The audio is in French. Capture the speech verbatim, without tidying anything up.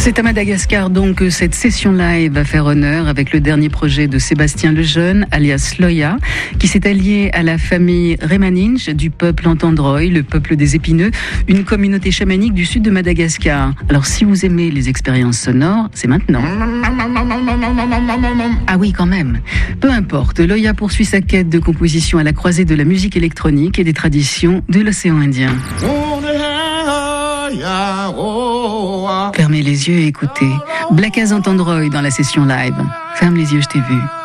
C'est à Madagascar donc que cette session live va faire honneur avec le dernier projet de Sébastien Lejeune, alias Loya, qui s'est allié à la famille Remaninge du peuple Entendroy, le peuple des épineux, une communauté chamanique du sud de Madagascar. Alors si vous aimez les expériences sonores, c'est maintenant. Ah oui, quand même. Peu importe, Loya poursuit sa quête de composition à la croisée de la musique électronique et des traditions de l'océan Indien. Fermez les yeux et écoutez. Black as Entendroy dans la session live. Ferme les yeux, je t'ai vu.